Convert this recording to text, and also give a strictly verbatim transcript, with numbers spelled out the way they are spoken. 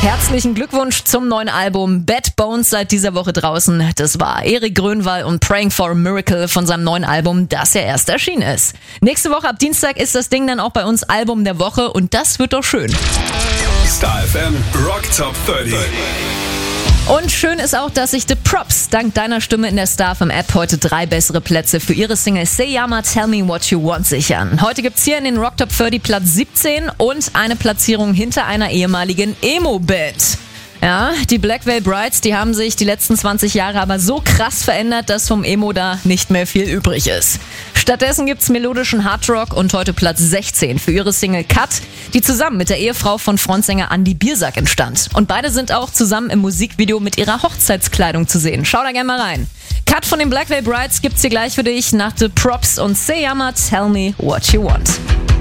Herzlichen Glückwunsch zum neuen Album. Bad Bones seit dieser Woche draußen. Das war Erik Grönwald und Praying for a Miracle von seinem neuen Album, das ja erst erschienen ist. Nächste Woche ab Dienstag ist das Ding dann auch bei uns Album der Woche und das wird doch schön. Star F M Rock Top dreißig. Und schön ist auch, dass sich The Props dank deiner Stimme in der Star F M App heute drei bessere Plätze für ihre Single Say Yama Tell Me What You Want sichern. Heute gibt's hier in den Rock Top dreißig Platz siebzehn und eine Platzierung hinter einer ehemaligen Emo-Band. Ja, die Black Veil Brides, die haben sich die letzten zwanzig Jahre aber so krass verändert, dass vom Emo da nicht mehr viel übrig ist. Stattdessen gibt's melodischen Hardrock und heute Platz sechzehn für ihre Single Cut, die zusammen mit der Ehefrau von Frontsänger Andy Biersack entstand. Und beide sind auch zusammen im Musikvideo mit ihrer Hochzeitskleidung zu sehen. Schau da gerne mal rein. Cut von den Black Veil Brides gibt's hier gleich für dich nach The Props und Say Yama Tell Me What You Want.